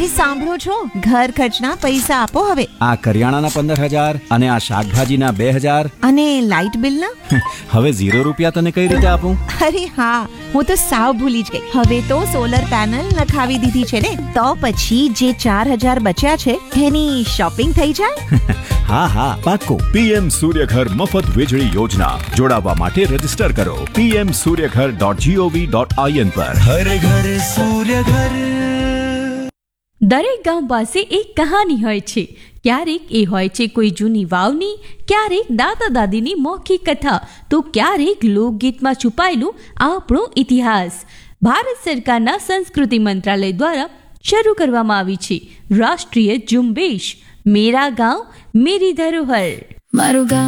અરે સાંભળો છો, ઘર ખર્ચના પૈસા આપો હવે. આ કરિયાણાના 15,000 અને આ શાકભાજીના 2,000 અને લાઇટ બિલના? હવે 0 રૂપિયા તને કઈ રીતે આપું? અરે હા, હું તો સાવ ભૂલી જ ગઈ. હવે તો સોલર પેનલ નખાવી દીધી છે ને, તો પછી જે 4,000 બચ્યા છે એની શોપિંગ થઈ જાય. હા પાક્કું. PM સૂર્યઘર મફત વીજળી યોજના. જોડાવા માટે રજીસ્ટર કરો pmsuryaghar.gov.in પર. હર ઘર સૂર્ય ઘર. દરેક ગામ પાસે એક કહાની હોય છે. ક્યારેક એ હોય છે કોઈ જૂની વાવની, ક્યારેક દાદા દાદીની મૌખિક કથા, તો ક્યારેક લોકગીતમાં છુપાયેલું આપણો ઇતિહાસ. ભારત સરકારના સંસ્કૃતિ મંત્રાલય દ્વારા શરૂ કરવામાં આવી છે રાષ્ટ્રીય ઝુંબેશ મેરા ગાંવ મેરી ધરોહર. મારું ગામ